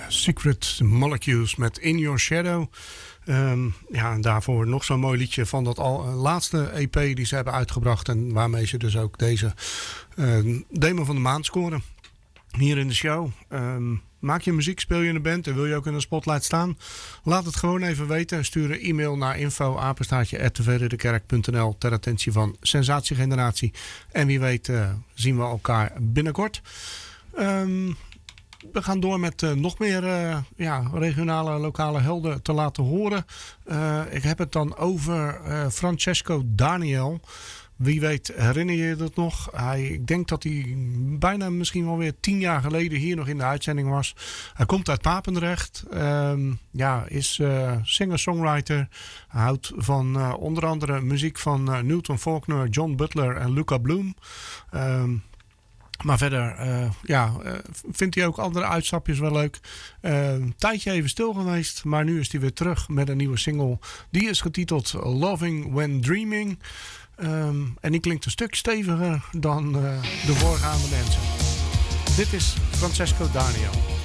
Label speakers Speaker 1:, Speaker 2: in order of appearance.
Speaker 1: Secret Molecules met In Your Shadow. En daarvoor nog zo'n mooi liedje van dat laatste EP die ze hebben uitgebracht. En waarmee ze dus ook deze demo van de maand scoren. Hier in de show. Maak je muziek, speel je in een band en wil je ook in de spotlight staan? Laat het gewoon even weten. Stuur een e-mail naar info@tvridderkerk.nl ter attentie van Sensatiegeneratie. En wie weet zien we elkaar binnenkort. We gaan door met nog meer regionale, lokale helden te laten horen. Ik heb het dan over Francesco Daniel. Wie weet herinner je dat nog? Ik denk dat hij bijna misschien wel weer 10 jaar geleden hier nog in de uitzending was. Hij komt uit Papendrecht. Is singer-songwriter. Hij houdt van onder andere muziek van Newton Faulkner, John Butler en Luca Bloom. Maar verder vindt hij ook andere uitstapjes wel leuk. Een tijdje even stil geweest. Maar nu is hij weer terug met een nieuwe single. Die is getiteld Loving When Dreaming. En die klinkt een stuk steviger dan de voorgaande mensen. Dit is Francesco Daniel.